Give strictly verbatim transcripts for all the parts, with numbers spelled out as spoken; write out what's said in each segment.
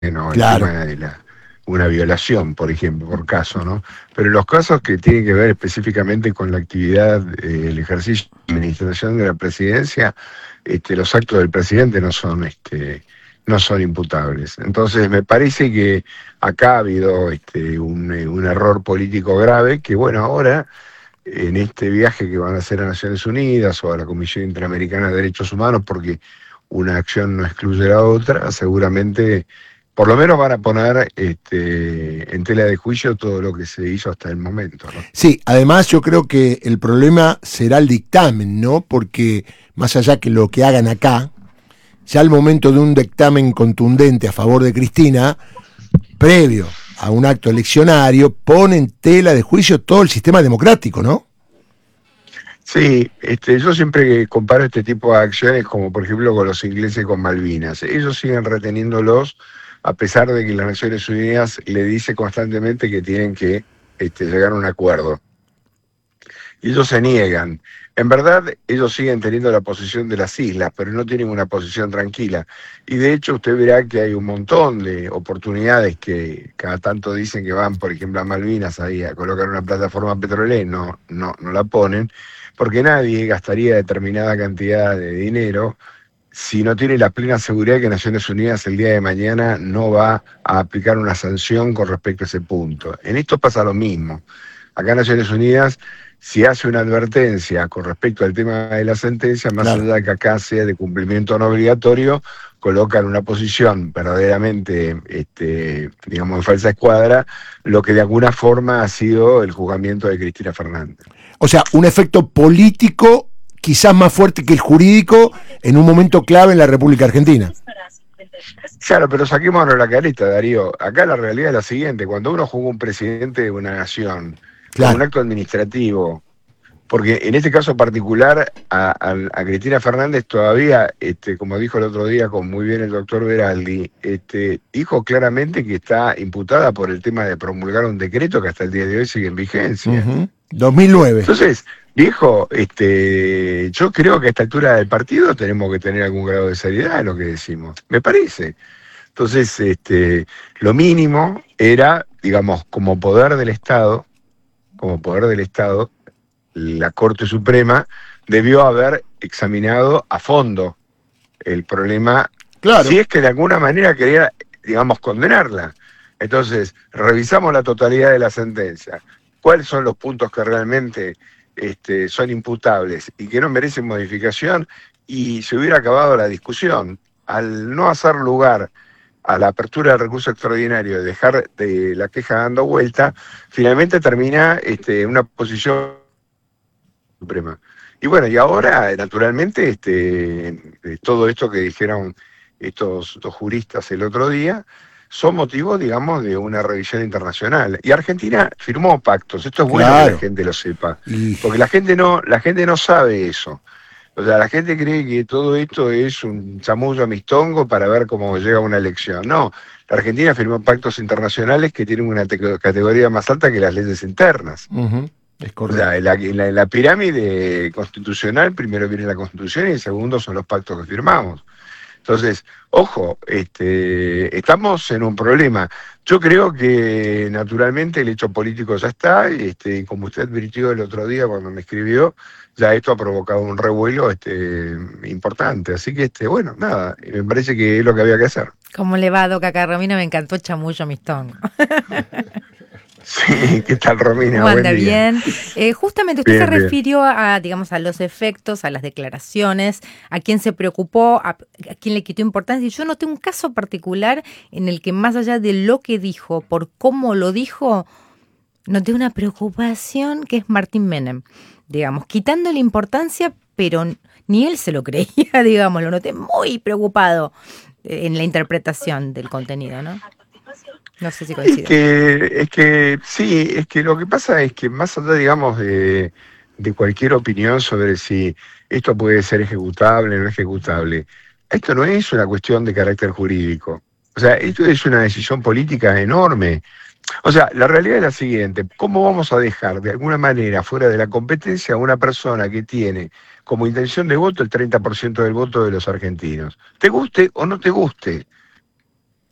¿no? El Claro. tema de la, una violación, por ejemplo, por caso, ¿no? Pero los casos que tienen que ver específicamente con la actividad, eh, el ejercicio de administración de la presidencia, este, los actos del presidente no son, este, no son imputables. Entonces me parece que acá ha habido este, un, eh, un error político grave que, bueno, ahora en este viaje que van a hacer a Naciones Unidas o a la Comisión Interamericana de Derechos Humanos, porque una acción no excluye la otra, seguramente por lo menos van a poner este, en tela de juicio todo lo que se hizo hasta el momento, ¿no? Sí, además yo creo que el problema será el dictamen, ¿no? Porque más allá que lo que hagan acá, ya al momento de un dictamen contundente a favor de Cristina, previo a un acto eleccionario, pone en tela de juicio todo el sistema democrático, ¿no? Sí, este, yo siempre comparo este tipo de acciones como por ejemplo con los ingleses con Malvinas. Ellos siguen reteniéndolos a pesar de que las Naciones Unidas le dice constantemente que tienen que este, llegar a un acuerdo. Y ellos se niegan. En verdad, ellos siguen teniendo la posición de las islas, pero no tienen una posición tranquila. Y de hecho, usted verá que hay un montón de oportunidades que cada tanto dicen que van, por ejemplo, a Malvinas ahí a colocar una plataforma petrolera y no, no, no la ponen, porque nadie gastaría determinada cantidad de dinero si no tiene la plena seguridad que Naciones Unidas el día de mañana no va a aplicar una sanción con respecto a ese punto. En esto pasa lo mismo. Acá Naciones Unidas, si hace una advertencia con respecto al tema de la sentencia, más Claro. allá de que acá sea de cumplimiento no obligatorio, colocan una posición verdaderamente, este, digamos, en falsa escuadra, lo que de alguna forma ha sido el juzgamiento de Cristina Fernández. O sea, un efecto político quizás más fuerte que el jurídico en un momento clave en la República Argentina. Claro, pero saquémonos la careta, Darío. Acá la realidad es la siguiente: cuando uno juzga un presidente de una nación por un Claro. acto administrativo, porque en este caso particular a, a, a Cristina Fernández todavía, este, como dijo el otro día con muy bien el doctor Veraldi, este, dijo claramente que está imputada por el tema de promulgar un decreto que hasta el día de hoy sigue en vigencia. Uh-huh. dos mil nueve. Entonces, viejo, este, yo creo que a esta altura del partido tenemos que tener algún grado de seriedad en lo que decimos, me parece. Entonces, este, lo mínimo era, digamos, como poder del Estado, como poder del Estado, la Corte Suprema debió haber examinado a fondo el problema, Claro. si es que de alguna manera quería, digamos, condenarla. Entonces, revisamos la totalidad de la sentencia. ¿Cuáles son los puntos que realmente este, son imputables y que no merecen modificación? Y se hubiera acabado la discusión. Al no hacer lugar a la apertura del recurso extraordinario, de dejar de la queja dando vuelta, finalmente termina este, una posición suprema. Y bueno, y ahora, naturalmente, este, todo esto que dijeron estos dos juristas el otro día, son motivos, digamos, de una revisión internacional. Y Argentina firmó pactos, esto es bueno que la Claro. gente lo sepa, Y porque la gente no, la gente no sabe eso. O sea, la gente cree que todo esto es un chamullo amistongo para ver cómo llega una elección. No, la Argentina firmó pactos internacionales que tienen una te- categoría más alta que las leyes internas. uh-huh. Es O correcto. sea, en la, en la- en la pirámide constitucional primero viene la Constitución y el segundo son los pactos que firmamos. Entonces, ojo, este, estamos en un problema. Yo creo que naturalmente el hecho político ya está, este, y como usted advirtió el otro día cuando me escribió, ya esto ha provocado un revuelo este, importante. Así que, este, bueno, nada, me parece que es lo que había que hacer. ¿Cómo le va, Doc? Acá Romina me encantó Chamullo Amistón. Sí, ¿qué tal, Romina? ¿Cómo anda? Buen día. Bien. Eh, justamente usted Bien, se bien. refirió a, digamos, a los efectos, a las declaraciones, a quién se preocupó, a, a quién le quitó importancia. Y yo noté un caso particular en el que más allá de lo que dijo, por cómo lo dijo, noté una preocupación que es Martín Menem, digamos, quitándole importancia, pero ni él se lo creía, digamos, lo noté muy preocupado en la interpretación del contenido, ¿no? No sé si Es coincide. que, es que, sí, es que lo que pasa es que más allá, digamos, de, de cualquier opinión sobre si esto puede ser ejecutable o no ejecutable, esto no es una cuestión de carácter jurídico. O sea, esto es una decisión política enorme. O sea, la realidad es la siguiente: ¿cómo vamos a dejar de alguna manera fuera de la competencia a una persona que tiene como intención de voto el treinta por ciento del voto de los argentinos? Te guste o no te guste.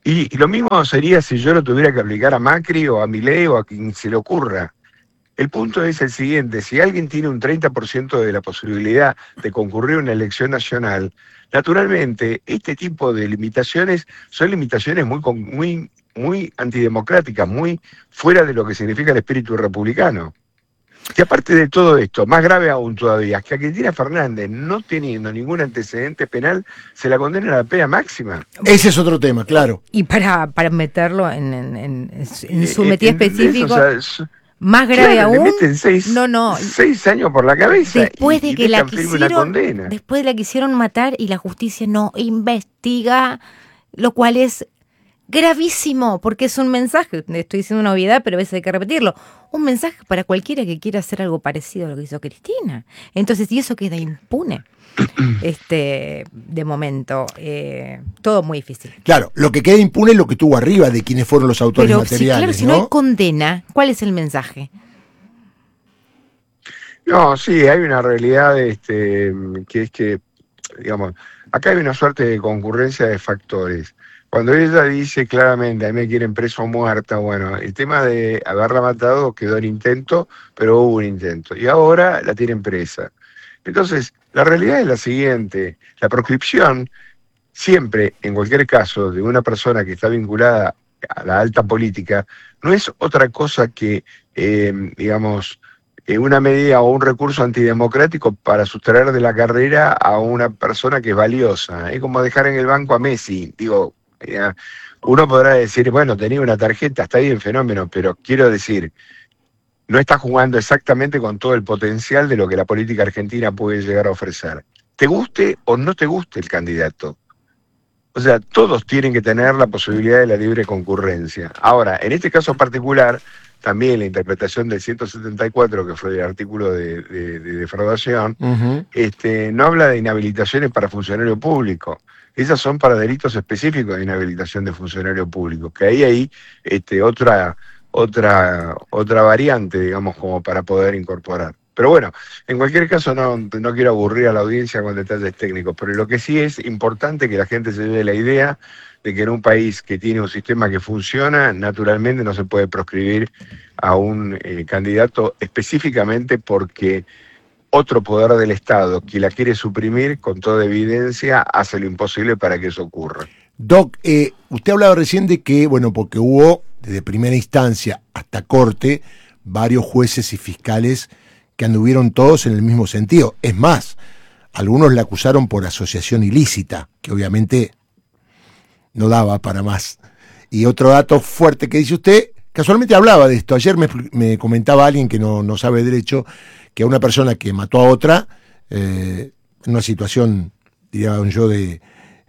Y, y lo mismo sería si yo lo tuviera que aplicar a Macri o a Milei o a quien se le ocurra. El punto es el siguiente: si alguien tiene un treinta por ciento de la posibilidad de concurrir a una elección nacional, naturalmente este tipo de limitaciones son limitaciones muy, muy, muy antidemocráticas, muy fuera de lo que significa el espíritu republicano. Y aparte de todo esto, más grave aún todavía, es que a Cristina Fernández, no teniendo ningún antecedente penal, se la condena a la pena máxima. Ese es otro tema, claro. Y para, para meterlo en, en, en, en su Eh, metido en- en específico, eso, o sea, más grave claro, le aún, meten seis, no, no, seis años por la cabeza después y, de y que la dejan firme una quisieron, condena. después de la quisieron matar y la justicia no investiga, lo cual es gravísimo, porque es un mensaje, estoy diciendo una obviedad, pero a veces hay que repetirlo, un mensaje para cualquiera que quiera hacer algo parecido a lo que hizo Cristina. Entonces, y eso queda impune, este, de momento, eh, todo muy difícil. Claro, lo que queda impune es lo que tuvo arriba de quienes fueron los autores Pero sí, materiales, claro, si ¿no? no hay condena, ¿cuál es el mensaje? No, sí, hay una realidad este, que es que, digamos, acá hay una suerte de concurrencia de factores. Cuando ella dice claramente, a mí me quieren preso o muerta, bueno, el tema de haberla matado quedó en intento, pero hubo un intento. Y ahora la tienen presa. Entonces, la realidad es la siguiente: la proscripción siempre, en cualquier caso, de una persona que está vinculada a la alta política, no es otra cosa que, eh, digamos, eh, una medida o un recurso antidemocrático para sustraer de la carrera a una persona que es valiosa. Es como dejar en el banco a Messi. Digo, eh, uno podrá decir, bueno, tenía una tarjeta, está bien, fenómeno, pero quiero decir, no está jugando exactamente con todo el potencial de lo que la política argentina puede llegar a ofrecer. Te guste o no te guste el candidato. O sea, todos tienen que tener la posibilidad de la libre concurrencia. Ahora, en este caso particular, también la interpretación del ciento setenta y cuatro, que fue el artículo de, de, de defraudación, Uh-huh. este, no habla de inhabilitaciones para funcionario público. Esas son para delitos específicos de inhabilitación de funcionario público, que ahí hay este, otra, otra, otra variante, digamos, como para poder incorporar. Pero bueno, en cualquier caso no, no quiero aburrir a la audiencia con detalles técnicos, pero lo que sí es importante que la gente se lleve la idea de que en un país que tiene un sistema que funciona, naturalmente no se puede proscribir a un eh, candidato específicamente porque otro poder del Estado que la quiere suprimir, con toda evidencia, hace lo imposible para que eso ocurra. Doc, eh, usted hablaba recién de que, bueno, porque hubo desde primera instancia hasta corte varios jueces y fiscales que anduvieron todos en el mismo sentido. Es más, algunos la acusaron por asociación ilícita, que obviamente no daba para más. Y otro dato fuerte que dice usted, casualmente hablaba de esto. Ayer me, me comentaba alguien que no, no sabe derecho, que a una persona que mató a otra, eh, en una situación, diría yo, de,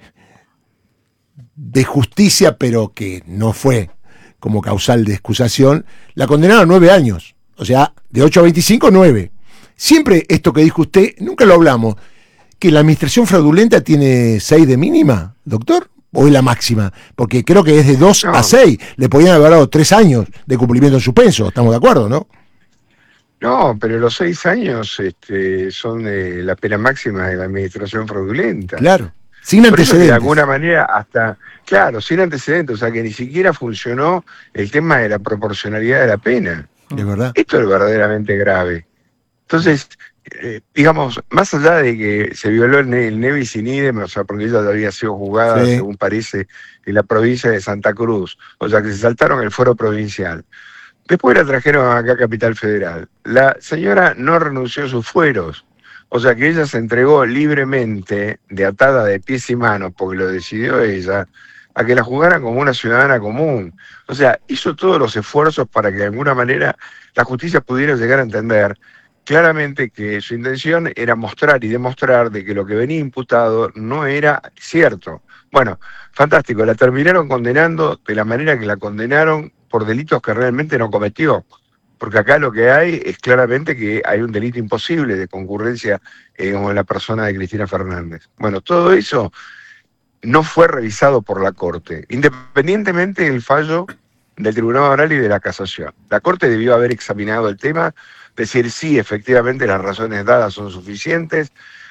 de justicia, pero que no fue como causal de excusación, la condenaron a nueve años. O sea, de ocho a veinticinco, nueve. Siempre esto que dijo usted, nunca lo hablamos, que la administración fraudulenta tiene seis de mínima, doctor, o es la máxima, porque creo que es de dos No. a seis. Le podían haber dado tres años de cumplimiento en suspenso, estamos de acuerdo, ¿no? No, pero los seis años este, son eh, la pena máxima de la administración fraudulenta. Claro, sin Por eso que de antecedentes. alguna manera hasta, claro, sin antecedentes, o sea que ni siquiera funcionó el tema de la proporcionalidad de la pena. De verdad. Esto es verdaderamente grave. Entonces, eh, digamos, más allá de que se violó el, ne el Nevis in idem, o sea, porque ella había sido juzgada, Sí. según parece, en la provincia de Santa Cruz, o sea, que se saltaron el fuero provincial. Después la trajeron acá a Capital Federal. La señora no renunció a sus fueros, o sea que ella se entregó libremente, de atada de pies y manos, porque lo decidió ella, a que la juzgaran como una ciudadana común. O sea, hizo todos los esfuerzos para que de alguna manera la justicia pudiera llegar a entender claramente que su intención era mostrar y demostrar de que lo que venía imputado no era cierto. Bueno, fantástico, la terminaron condenando de la manera que la condenaron por delitos que realmente no cometió. Porque acá lo que hay es claramente que hay un delito imposible de concurrencia eh, en la persona de Cristina Fernández. Bueno, todo eso no fue revisado por la Corte, independientemente del fallo del Tribunal Oral y de la Casación. La Corte debió haber examinado el tema, decir sí, efectivamente las razones dadas son suficientes,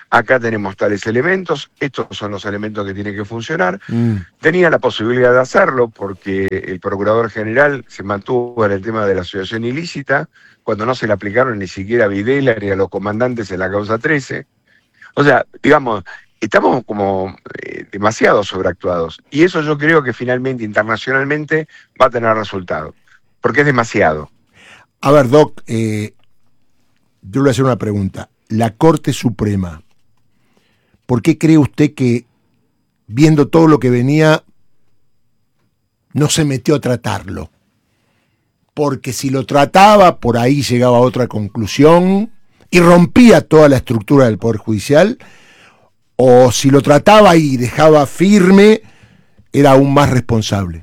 acá tenemos tales elementos, estos son los elementos que tienen que funcionar. Mm. Tenía la posibilidad de hacerlo porque el Procurador General se mantuvo en el tema de la asociación ilícita, cuando no se le aplicaron ni siquiera a Videla ni a los comandantes en la causa trece. O sea, digamos, estamos como eh, demasiado sobreactuados. Y eso yo creo que finalmente, internacionalmente, va a tener resultado. Porque es demasiado. A ver, Doc, eh, yo le voy a hacer una pregunta. La Corte Suprema, ¿por qué cree usted que, viendo todo lo que venía, no se metió a tratarlo? Porque si lo trataba, por ahí llegaba a otra conclusión y rompía toda la estructura del Poder Judicial, o si lo trataba y dejaba firme, era aún más responsable.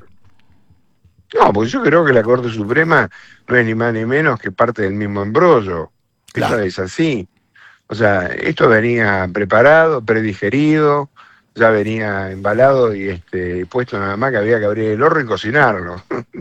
No, porque yo creo que la Corte Suprema no es ni más ni menos que parte del mismo embrollo. Claro. Esto es así. O sea, esto venía preparado, predigerido, ya venía embalado y este, puesto nada más que había que abrir el horno y cocinarlo.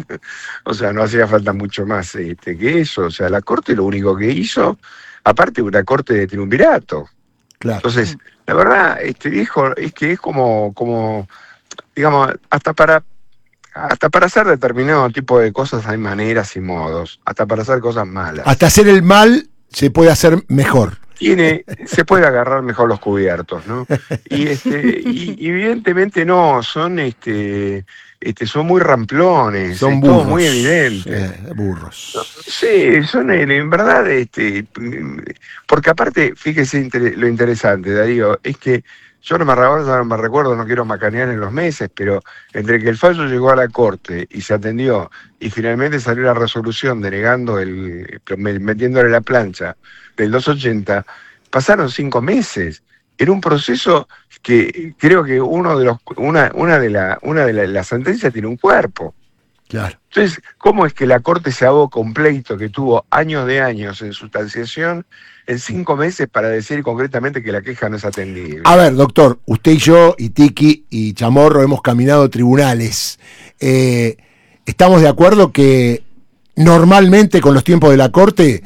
O sea, no hacía falta mucho más este, que eso. O sea, la Corte lo único que hizo, aparte de una Corte de triunvirato. Claro. Entonces, la verdad, este viejo, es que es como, como digamos, hasta para hasta para hacer determinado tipo de cosas hay maneras y modos, hasta para hacer cosas malas. Hasta hacer el mal se puede hacer mejor. Tiene, se puede agarrar mejor los cubiertos, ¿no? Y este, y, y evidentemente no, son este, este, son muy ramplones, Son es burros. todo muy evidente. Eh, burros. Sí, son en, en verdad, este, porque aparte, fíjese inter- lo interesante, Darío, es que yo no me, recuerdo, no me recuerdo, no quiero macanear en los meses, pero entre que el fallo llegó a la Corte y se atendió y finalmente salió la resolución denegando el, metiéndole la plancha del doscientos ochenta, pasaron cinco meses. Era un proceso que creo que uno de los, una, una de la, una de la, la sentencia tiene un cuerpo. Claro. Entonces, ¿cómo es que la Corte se aboca a un pleito que tuvo años de años en sustanciación en cinco meses para decir concretamente que la queja no es atendible? A ver, doctor, usted y yo, y Tiki y Chamorro hemos caminado tribunales. Eh, ¿Estamos de acuerdo que normalmente con los tiempos de la Corte,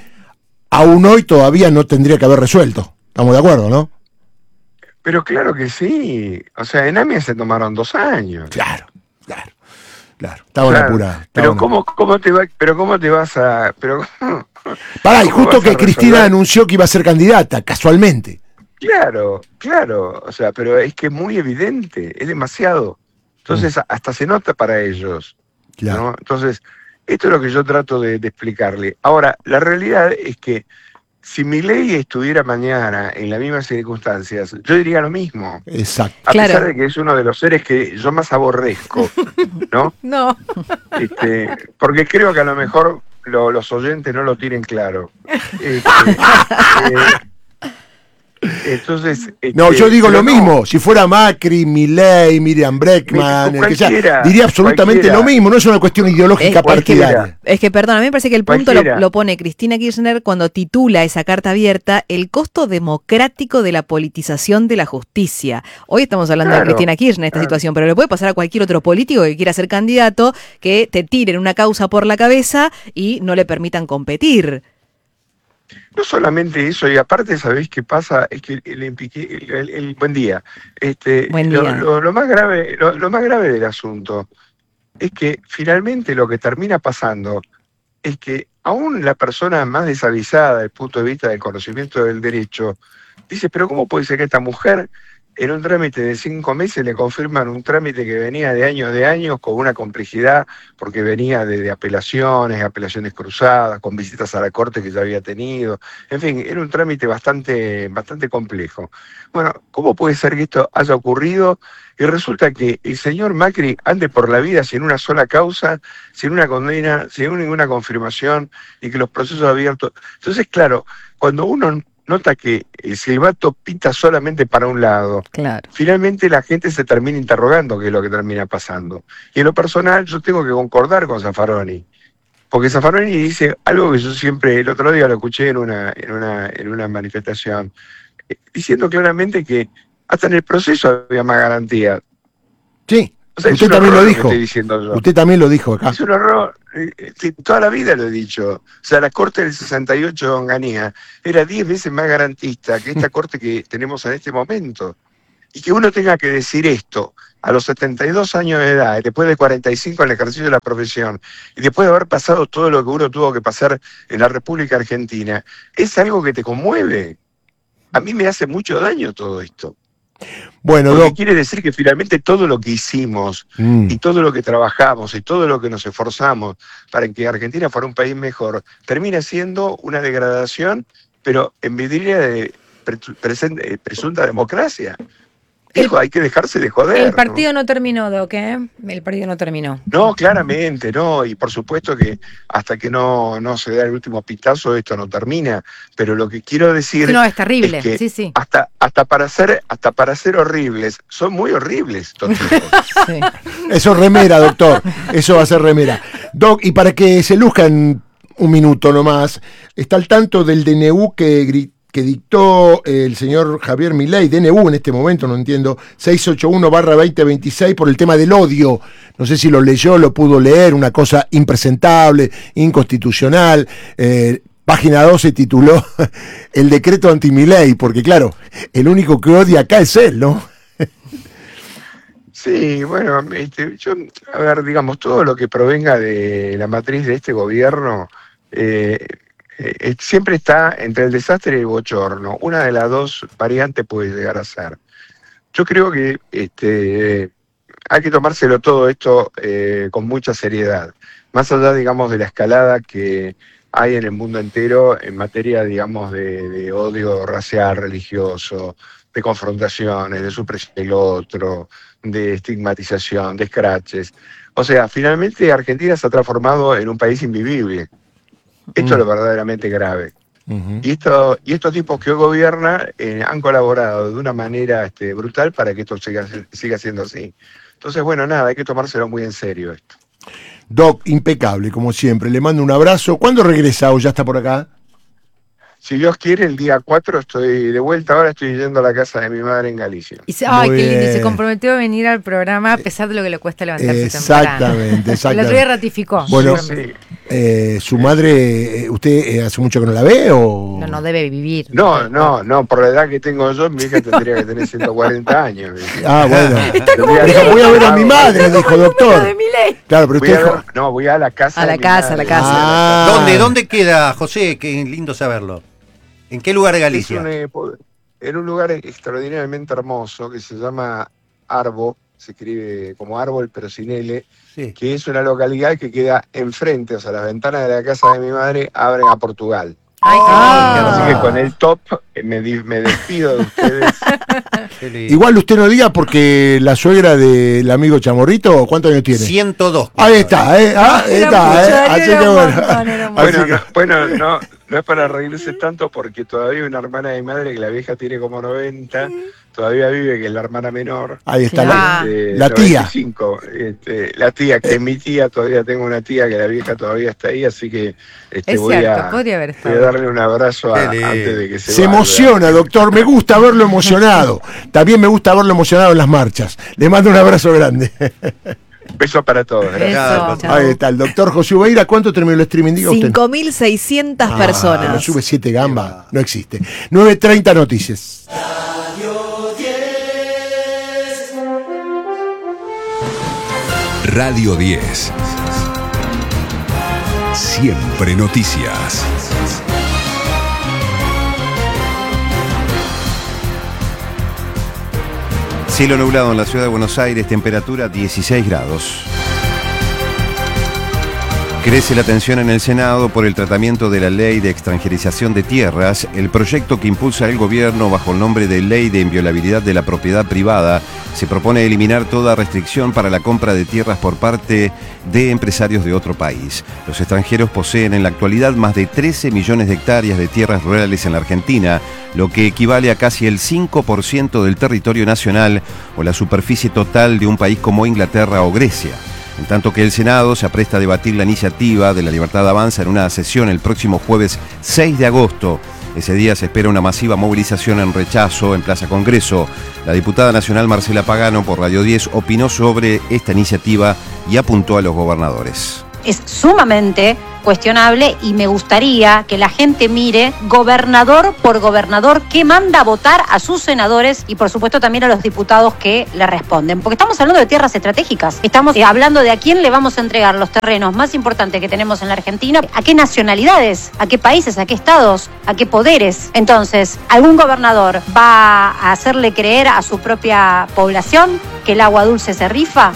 aún hoy todavía no tendría que haber resuelto? ¿Estamos de acuerdo, no? Pero claro que sí. O sea, en AMIA se tomaron dos años. Claro, claro. Claro, estaban Claro, apurados. Pero cómo, cómo te va, pero cómo te vas a, pero Pará, y ¿cómo justo vas a que Cristina resolver? anunció que iba a ser candidata, casualmente. Claro, claro, o sea, pero es que es muy evidente, es demasiado. Entonces Mm. hasta se nota para ellos, Claro. ¿no? Entonces, esto es lo que yo trato de, de explicarle. Ahora, la realidad es que si Milei estuviera mañana en las mismas circunstancias, yo diría lo mismo. Exacto. A Claro. pesar de que es uno de los seres que yo más aborrezco, ¿no? No. Este, porque creo que a lo mejor lo- los oyentes no lo tienen claro. Este, eh, entonces, No, este, yo digo pero lo no. mismo. Si fuera Macri, Milei, Miriam Breckman, el que sea, Cualquiera, diría absolutamente cualquiera. lo mismo. No es una cuestión ideológica Es- partidaria. Es que, perdón, a mí me parece que el punto lo, Cualquiera. lo pone Cristina Kirchner cuando titula esa carta abierta el costo democrático de la politización de la justicia. Hoy estamos hablando Claro, de Cristina Kirchner, esta claro. situación, pero le puede pasar a cualquier otro político que quiera ser candidato, que te tiren una causa por la cabeza y no le permitan competir. No solamente eso, y aparte, ¿sabéis qué pasa? Es que el, el- el- el- buen día. Este, Buen lo, día. lo- lo más grave, lo, lo más grave del asunto es que finalmente lo que termina pasando es que aún la persona más desavisada desde el punto de vista del conocimiento del derecho dice, pero ¿cómo puede ser que esta mujer en un trámite de cinco meses le confirman un trámite que venía de años de años con una complejidad porque venía de, de apelaciones, apelaciones cruzadas, con visitas a la corte que ya había tenido, en fin, era un trámite bastante, bastante complejo. Bueno, ¿cómo puede ser que esto haya ocurrido y resulta que el señor Macri ande por la vida sin una sola causa, sin una condena, sin ninguna confirmación y que los procesos abiertos? Entonces, claro, cuando uno nota que el silbato pita solamente para un lado, Claro. finalmente la gente se termina interrogando qué es lo que termina pasando. Y en lo personal yo tengo que concordar con Zaffaroni, porque Zaffaroni dice algo que yo siempre, el otro día lo escuché en una, en una, en una manifestación, eh, diciendo claramente que hasta en el proceso había más garantía. Sí. O O sea, usted también lo dijo. Lo usted también lo dijo acá. Es un horror. Toda la vida lo he dicho. O sea, la Corte del sesenta y ocho de Onganía era diez veces más garantista que esta Corte que tenemos en este momento. Y que uno tenga que decir esto a los setenta y dos años de edad, después de cuarenta y cinco en el ejercicio de la profesión, y después de haber pasado todo lo que uno tuvo que pasar en la República Argentina, es algo que te conmueve. A mí me hace mucho daño todo esto. Bueno, Porque Doc, quiere decir que finalmente todo lo que hicimos mm. y todo lo que trabajamos y todo lo que nos esforzamos para que Argentina fuera un país mejor, termina siendo una degradación, pero en vidriera de pre presente, presunta democracia. Hijo, hay que dejarse de joder. El partido ¿no? no terminó, Doc, ¿eh? El partido no terminó. No, claramente, no. Y por supuesto que hasta que no, no se da el último pitazo, esto no termina. Pero lo que quiero decir no, es terrible. es que sí, sí. Hasta, hasta, para ser, hasta para ser horribles, son muy horribles estos tipos. Sí. Eso es remera, doctor. Eso va a ser remera. Doc, y para que se luzcan un minuto nomás, está al tanto del D N U que gritó que dictó el señor Javier Milei, D N U en este momento, no entiendo, seiscientos ochenta y uno barra veinte veintiséis por el tema del odio. No sé si lo leyó, lo pudo leer, una cosa impresentable, inconstitucional. Eh, página dos se tituló El decreto anti-Milei, porque claro, el único que odia acá es él, ¿no? Sí, bueno, este, yo, a ver, digamos, todo lo que provenga de la matriz de este gobierno, eh, Eh, siempre está entre el desastre y el bochorno. Una de las dos variantes puede llegar a ser. Yo creo que este, hay que tomárselo todo esto eh, con mucha seriedad. Más allá, digamos, de la escalada que hay en el mundo entero en materia, digamos, de, de odio racial, religioso, de confrontaciones, de supresión del otro, de estigmatización, de escraches. O sea, finalmente Argentina se ha transformado en un país invivible. Esto mm. es lo verdaderamente grave. Uh-huh. Y, esto, y estos tipos que hoy gobiernan eh, han colaborado de una manera este, brutal para que esto siga, siga siendo así. Entonces, bueno, nada, hay que tomárselo muy en serio esto. Doc, impecable, como siempre. Le mando un abrazo. ¿Cuándo regresa o ya está por acá? Si Dios quiere, el día cuatro estoy de vuelta. Ahora estoy yendo a la casa de mi madre en Galicia. Y se, ay, qué lindo. Y se comprometió a venir al programa a pesar de lo que le cuesta levantarse exactamente, temprano. Exactamente. El otro día ratificó. Bueno, sí. eh, su madre, ¿usted eh, hace mucho que no la ve o...? No, no debe vivir. No, no, no. Por la edad que tengo yo, mi hija tendría que tener ciento cuarenta años. Ah, bueno. Está como dijo, voy a ver a mi madre, dijo, doctor. De claro, pero usted dijo... No, voy a la casa A la casa, a la casa. Ah. ¿Dónde, ¿Dónde queda, José? Qué lindo saberlo. ¿En qué lugar de Galicia? Es un, en un lugar extraordinariamente hermoso que se llama Arbo, se escribe como árbol pero sin L, sí. Que es una localidad que queda enfrente, o sea, las ventanas de la casa de mi madre abren a Portugal. Ay, ah. Así que con el top me, me despido de ustedes. Igual usted no diga porque la suegra del amigo Chamorrito, ¿cuántos años tiene? ciento dos. Ahí está, ¿eh? Ah, ahí está, ¿eh? Así que bueno. Bueno, no, bueno no, no es para reírse tanto porque todavía una hermana de mi madre que la vieja tiene como noventa, todavía vive, que es la hermana menor. Ahí está, ah. este, la, la tía. noventa y cinco, este, la tía, que es mi tía, todavía tengo una tía que la vieja todavía está ahí, así que este, es voy, cierto, a, podría haber voy a darle un abrazo a, antes de que se Se vaya. emociona, doctor, me gusta verlo emocionado. También me gusta verlo emocionado en las marchas. Le mando un abrazo grande. Besos para todos. Eso, ahí está, el doctor José Ubeira. ¿Cuánto terminó el streaming? Diga usted. cinco mil seiscientas ah, personas. No sube siete gambas, no existe. nueve treinta noticias. Radio diez. Siempre noticias. Cielo nublado en la ciudad de Buenos Aires, temperatura dieciséis grados. Crece la tensión en el Senado por el tratamiento de la ley de extranjerización de tierras. El proyecto que impulsa el gobierno bajo el nombre de Ley de Inviolabilidad de la Propiedad Privada se propone eliminar toda restricción para la compra de tierras por parte de empresarios de otro país. Los extranjeros poseen en la actualidad más de trece millones de hectáreas de tierras rurales en la Argentina, lo que equivale a casi el cinco por ciento del territorio nacional o la superficie total de un país como Inglaterra o Grecia. En tanto que el Senado se apresta a debatir la iniciativa de La Libertad Avanza en una sesión el próximo jueves seis de agosto. Ese día se espera una masiva movilización en rechazo en Plaza Congreso. La diputada nacional Marcela Pagano por Radio diez opinó sobre esta iniciativa y apuntó a los gobernadores. Es sumamente cuestionable y me gustaría que la gente mire gobernador por gobernador qué manda a votar a sus senadores y por supuesto también a los diputados que le responden, porque estamos hablando de tierras estratégicas, estamos hablando de a quién le vamos a entregar los terrenos más importantes que tenemos en la Argentina, a qué nacionalidades, a qué países, a qué estados, a qué poderes. Entonces, ¿algún gobernador va a hacerle creer a su propia población que el agua dulce se rifa?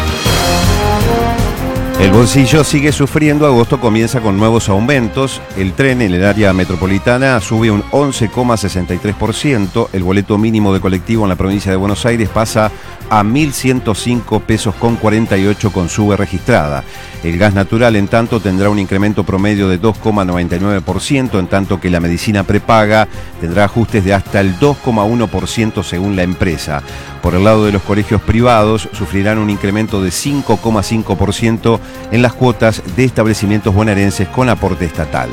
El bolsillo sigue sufriendo, agosto comienza con nuevos aumentos, el tren en el área metropolitana sube un once coma sesenta y tres por ciento, el boleto mínimo de colectivo en la provincia de Buenos Aires pasa a mil ciento cinco pesos con cuarenta y ocho con sube registrada. El gas natural, en tanto, tendrá un incremento promedio de dos coma noventa y nueve por ciento, en tanto que la medicina prepaga tendrá ajustes de hasta el dos coma uno por ciento según la empresa. Por el lado de los colegios privados, sufrirán un incremento de cinco coma cinco por ciento en las cuotas de establecimientos bonaerenses con aporte estatal.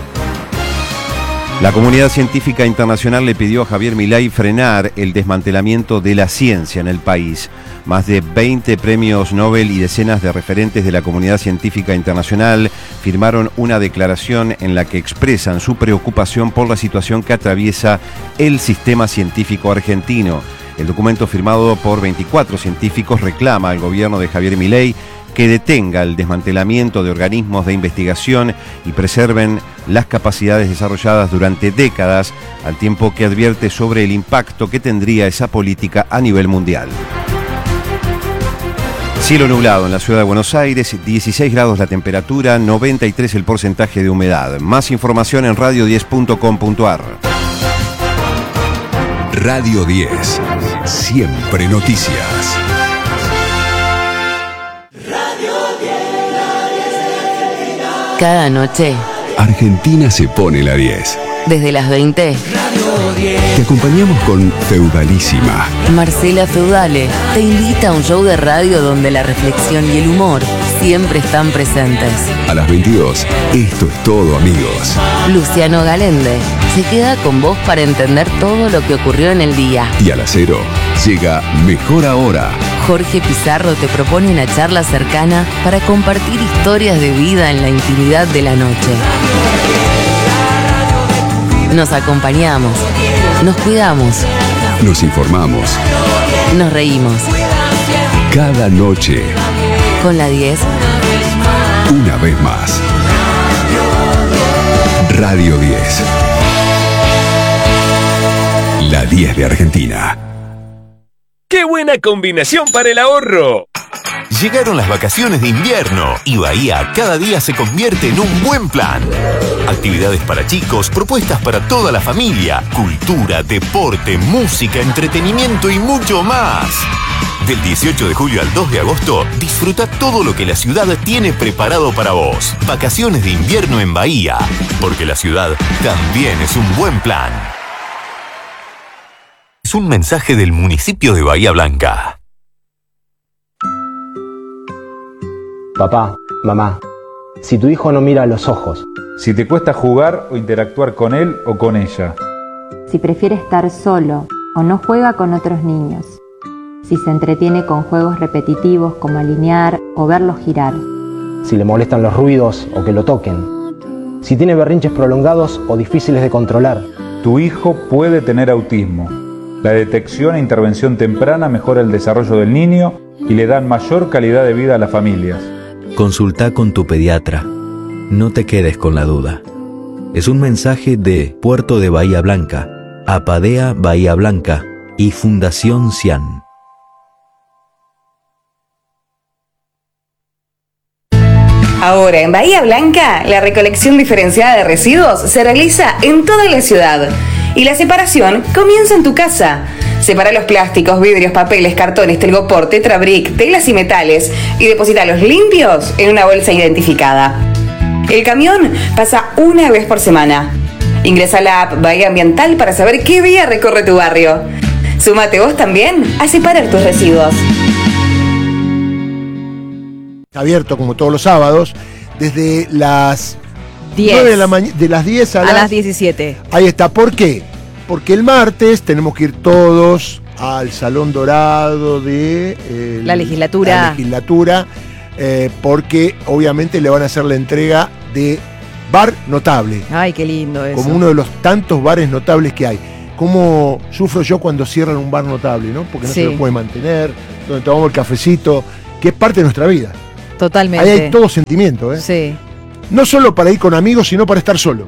La comunidad científica internacional le pidió a Javier Milei frenar el desmantelamiento de la ciencia en el país. Más de veinte premios Nobel y decenas de referentes de la comunidad científica internacional firmaron una declaración en la que expresan su preocupación por la situación que atraviesa el sistema científico argentino. El documento, firmado por veinticuatro científicos, reclama al gobierno de Javier Milei que detenga el desmantelamiento de organismos de investigación y preserven las capacidades desarrolladas durante décadas, al tiempo que advierte sobre el impacto que tendría esa política a nivel mundial. Cielo nublado en la ciudad de Buenos Aires, dieciséis grados la temperatura, noventa y tres el porcentaje de humedad. Más información en radio diez punto com punto ar. Radio diez. Siempre noticias. Cada noche, Argentina se pone la diez. desde las veinte, Te acompañamos con Feudalísima. Marcela Feudale te invita a un show de radio donde la reflexión y el humor siempre están presentes. A las veintidós, esto es todo, amigos. Luciano Galende se queda con vos para entender todo lo que ocurrió en el día. Y a las cero, llega Mejor Ahora. Jorge Pizarro te propone una charla cercana para compartir historias de vida en la intimidad de la noche. Nos acompañamos, nos cuidamos, Nos informamos. nos reímos. Cada noche, Con la diez, una vez más. Radio diez. La diez de Argentina. ¡Qué buena combinación para el ahorro! Llegaron las vacaciones de invierno y Bahía cada día se convierte en un buen plan. Actividades para chicos, propuestas para toda la familia, cultura, deporte, música, entretenimiento y mucho más. Del dieciocho de julio al dos de agosto, disfruta todo lo que la ciudad tiene preparado para vos. Vacaciones de invierno en Bahía, porque la ciudad también es un buen plan. Es un mensaje del municipio de Bahía Blanca. Papá, mamá, si tu hijo no mira a los ojos, si te cuesta jugar o interactuar con él o con ella, si prefiere estar solo o no juega con otros niños, si se entretiene con juegos repetitivos como alinear o verlos girar, si le molestan los ruidos o que lo toquen, si tiene berrinches prolongados o difíciles de controlar, tu hijo puede tener autismo. La detección e intervención temprana mejora el desarrollo del niño y le dan mayor calidad de vida a las familias. Consulta con tu pediatra. No te quedes con la duda. Es un mensaje de Puerto de Bahía Blanca, Apadea Bahía Blanca y Fundación Cian. Ahora en Bahía Blanca, la recolección diferenciada de residuos se realiza en toda la ciudad y la separación comienza en tu casa. Separa los plásticos, vidrios, papeles, cartones, telgopor, tetrabric, telas y metales y deposítalos limpios en una bolsa identificada. El camión pasa una vez por semana. Ingresa a la app Bahía Ambiental para saber qué día recorre tu barrio. Súmate vos también a separar tus residuos. Abierto como todos los sábados, desde las diez. nueve de, la maña- de las diez a, A las... las diecisiete. Ahí está. ¿Por qué? Porque el martes tenemos que ir todos al Salón Dorado de... eh, La legislatura. La legislatura, eh, porque obviamente le van a hacer la entrega de bar notable. Ay, qué lindo eso. Como uno de los tantos bares notables que hay. Cómo sufro yo cuando cierran un bar notable, ¿no? Porque no Sí. se lo puede mantener, donde tomamos el cafecito, que es parte de nuestra vida. Totalmente. Ahí hay todo sentimiento, ¿eh? Sí. No solo para ir con amigos, sino para estar solo.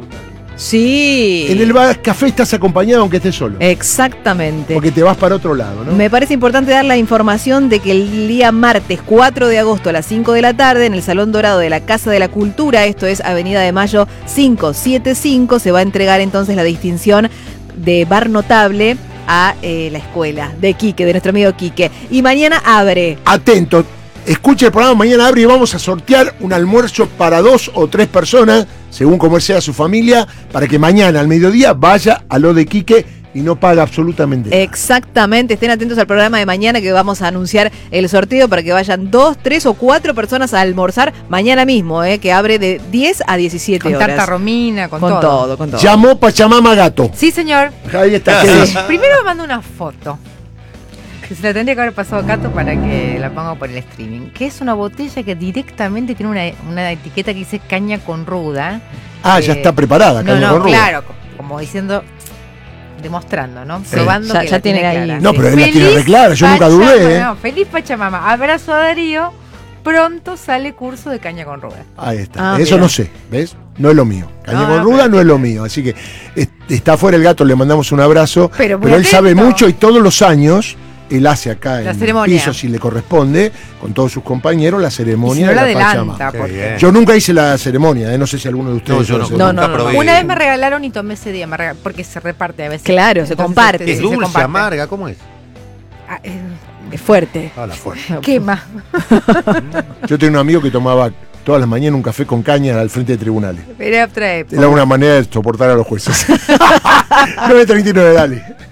Sí. En el bar café estás acompañado aunque estés solo. Exactamente. Porque te vas para otro lado, ¿no? Me parece importante dar la información de que el día martes cuatro de agosto a las cinco de la tarde en el Salón Dorado de la Casa de la Cultura, esto es Avenida de Mayo quinientos setenta y cinco, se va a entregar entonces la distinción de bar notable a eh, la escuela de Quique, de nuestro amigo Quique. Y mañana abre. Atento, escuche el programa, mañana abre y vamos a sortear un almuerzo para dos o tres personas, según como sea su familia, para que mañana al mediodía vaya a lo de Quique y no paga absolutamente nada. Exactamente, estén atentos al programa de mañana que vamos a anunciar el sorteo para que vayan dos, tres o cuatro personas a almorzar mañana mismo, eh, que abre de diez a diecisiete Con horas. tarta romina, con, Con todo. todo, con todo. Llamó Pachamama Gato. Sí, señor. Ahí está, ¿qué dice? Primero me manda una foto. Que se la tendría que haber pasado a Cato para que la ponga por el streaming. Que es una botella que directamente tiene una, una etiqueta que dice caña con ruda. Ah, ya Eh, está preparada, No, caña no, con ruda. claro, como diciendo, demostrando, ¿no? Probando Ya- que ya la tiene ahí. clara. No, pero él la tiene Feliz re clara, yo nunca dudé, Pachamama, ¿eh? no, feliz Pachamama. Abrazo a Darío. Pronto sale curso de caña con ruda. Ahí está. Ah, Eso mira. no sé, ¿ves? No es lo mío. Caña No, con no, ruda pero- no es lo mío. Así que est- está afuera el gato, le mandamos un abrazo. Pero muy él sabe atento. mucho y todos los años él hace acá La en el ceremonia. piso, si le corresponde, con todos sus compañeros, la Y ceremonia si no de la la adelanta, Pachamama. porque... Yo nunca hice la ceremonia, ¿eh? No sé si alguno de ustedes. No, yo hizo la no. ceremonia. No, no, no, no. Una vez me regalaron y tomé ese día, me regal- porque se reparte a veces. Claro, se comparte. este, ¿Es sí, se dulce, comparte. amarga? ¿Cómo es? Ah, eh, Es fuerte. Ah, la fuerza. quema. Yo tenía un amigo que tomaba todas las mañanas un café con caña al frente de tribunales. Era otra época. Era una manera de soportar a los jueces. nueve treinta y nueve, dale.